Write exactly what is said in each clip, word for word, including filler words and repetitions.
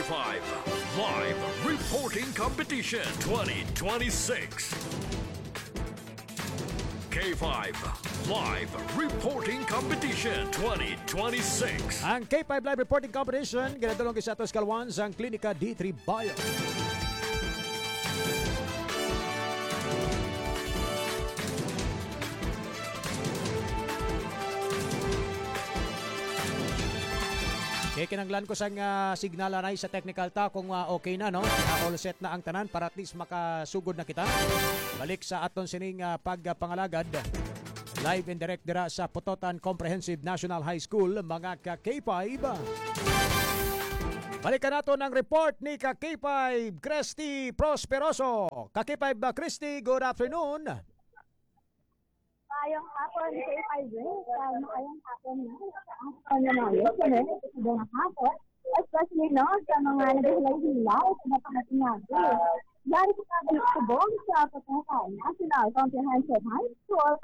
five Live Reporting Competition twenty twenty-six. K five Live Reporting Competition twenty twenty-six. Ang K five Live Reporting Competition ginadulong sa atos kalwan sa Klinika D three Bio. Kaya kinanglan ko sa uh, signal na sa technical ta kung uh, okay na, no? Uh, all set na ang tanan para at least makasugod na kita. Balik sa aton sining uh, pagpangalagad. Live and direct dira sa Putotan Comprehensive National High School, mga ka-K five. Balikan nato ng report ni ka-K five Christy Prosperoso. Ka-K five uh, Christy, good afternoon. Ayong hapon, K five rin. Ayong hapon na. Ang nangyayos, yun, ito ng hapon. Especially, no, sa mga nagahilay-hilay, sa napangatinabi. Yari ko kabalik subong sa Putotan National Comprehensive High School.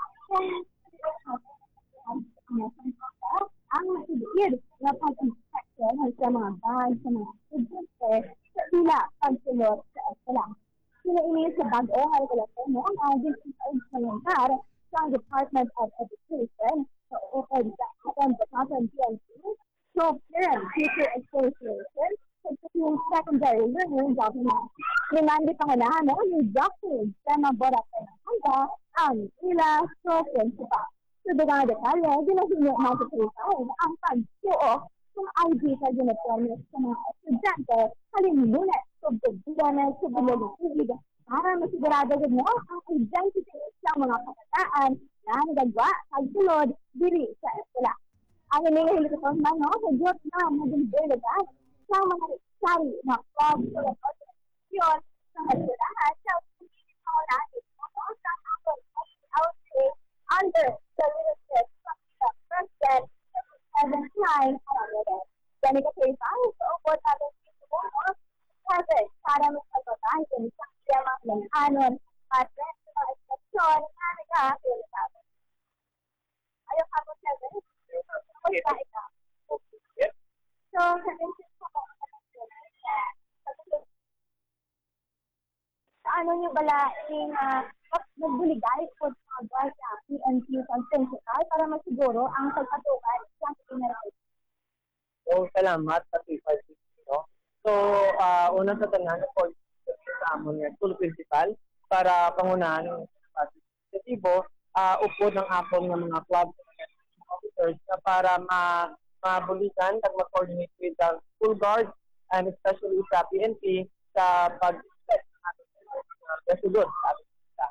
Ang masigid na pag-inspeksyon sa mga bag, sa mga estudyante, sa sila pagsulot sa eskwela. Sila ini sa bag-o, halikulatan mo, ang implementar sa Department of Education sa ukod sa ating Putotan P N C, so Parent Teacher Association, sa yung secondary learning government. Rinandi pangunahan mo yung doctrine sa maborat ng hangga ang ila so principal. Sa dugang detalye, ginahinyo natin ang pagsuo ng I D sa ginatronics sa mga estudyante halimulat sa bugbugan sa bulog-ubig para masigurado din mo ang identity sa mga kabataan na nagagawa sa sulod diri sa eskwela. Ang hinihingi ko na no, sagot na magandang sa mga sari na club sa organisasyon sa eskwelahan sa pagkakaunahin mo sa akong outfit under the leadership of the President President Klein Parameter. Ganito kayo pa, sa upot natin dito mo, Kevin, para magpagpapay sa isang siyamang ng anon at sa estasyon na nag-aapil sa atin. Ayaw ka po, Kevin. Kamusta ikaw? So, Kevin, sa sa ano nyo bala yung uh, nagbuligay po sa mga sa P N C sa principal para masiguro ang pagpatukan sa general. So, salamat sa K five. So, uh, una sa tanan po sa amon nga school principal para pangunahan ng positibo uh, upod ng apong ng mga club officers na para ma mabulikan at mag-coordinate with the school guards and especially sa P N P sa pag-set ng ating uh, resolution sa ating kita.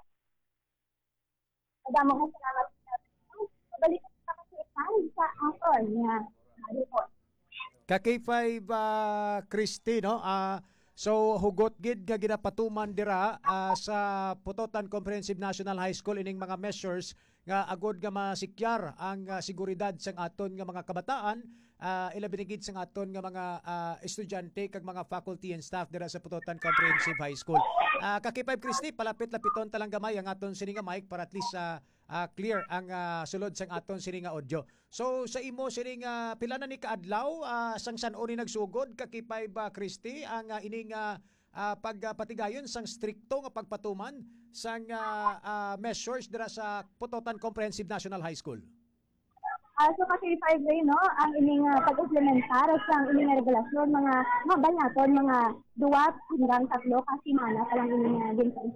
Madamo ko salamat sa balik sa kapasitan sa akon nga report. Ka-K five uh, Christy, no? Uh, so hugot gid nga ginapatuman dira uh, sa Putotan Comprehensive National High School ining mga measures nga agod nga masikyar ang uh, seguridad sang aton nga mga kabataan, uh, ilabinigid sang aton nga mga uh, estudyante kag mga faculty and staff dira sa Putotan Comprehensive High School. Uh, Ka-K five Christy, palapit-lapiton talang gamay ang aton sini nga mic para at least uh, uh, clear ang uh, sulod sang aton sini nga audio. So sa imo sini nga pila na ni kaadlaw uh, sang san-o ni nagsugod Ka-K five uh, Christy ang uh, ining uh, uh, pagpatigayon sang strikto nga pagpatuman sang uh, uh, measures dira sa Putotan Comprehensive National High School. Uh, so Ka-K five rin, no, ang ining uh, pag-implementar sa ining regulasyon, mga mga banyaton, mga duwa hanggang tatlo kasi mana ka lang ining uh, din sa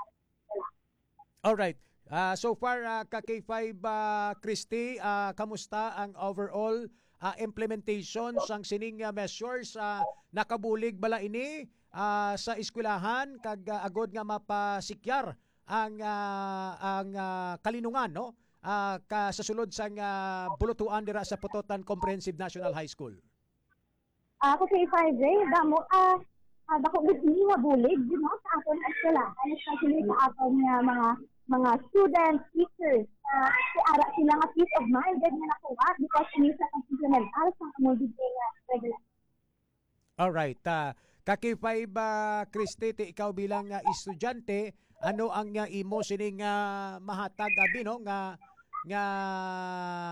Alright. Uh, so far, uh, Ka-K five uh, Christy, uh, kamusta ang overall uh, implementation sang sining uh, measures? Uh, nakabulig bala ini uh, sa eskwelahan kag uh, agod nga mapasikyar ang uh, ang uh, kalinungan, no? Uh, ka sa sulod sang uh, bulutuan dira sa Putotan Comprehensive National High School. Ah, uh, K five rin, damo ah uh, dako gid ni mabulig, you know, sa aton eskwelahan, especially sa aton nga mga mga students, teachers, uh, si ara sila nga peace of mind gid nga nakuha because ini sa implementar sa among nga regulation. All right. Uh, Ka-K five uh, Christy, ti ikaw bilang uh, estudyante, ano ang uh, imo sining uh, mahatag abi, no, nga nga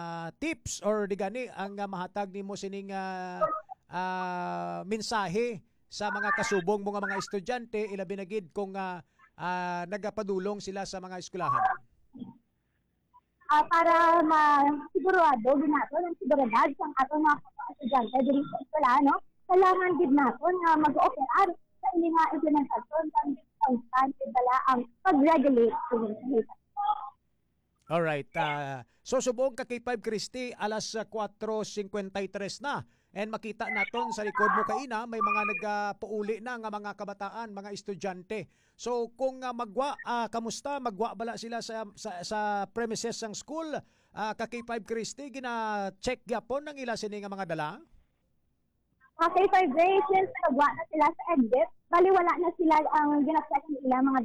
tips or digani ang uh, mahatag nimo sining uh, uh, mensahe sa mga kasubong mga mga estudyante ilabi na gid kung uh, uh, nagapadulong sila sa mga eskwelahan? Uh, para masigurado ginato ng seguridad sa atong mga estudyante diri sa eskwela, no? Kailangan gid naton nga mag-operar sa ining nga implementasyon ng constant dala ang pag-regulate sa health. Alright. Uh, so subong ka K five Christy, alas uh, four fifty-three na. And makita naton sa likod mo kaina, may mga nagpauli na nga mga kabataan, mga estudyante. So kung uh, magwa, uh, kamusta? Magwa bala sila sa, sa, sa premises ng school? Uh, ka K five Christy, gina-check gyapon ng ila sini nga mga dala? Sa K five grade, since nagwa na sila sa exit, bali wala na sila ang ginacheck nila mga